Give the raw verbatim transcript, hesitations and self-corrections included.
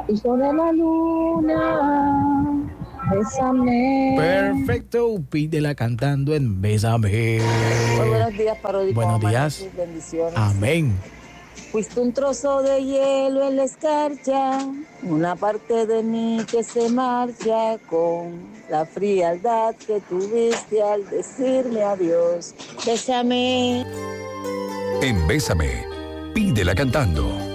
y sobre la luna, bésame. Perfecto, pídela cantando en Bésame. Muy buenos días, Paródico. Buenos Omar, días. sus bendiciones. Amén. Fuiste un trozo de hielo en la escarcha, una parte de mí que se marcha con la frialdad que tuviste al decirme adiós. Bésame. En Bésame, pídela cantando.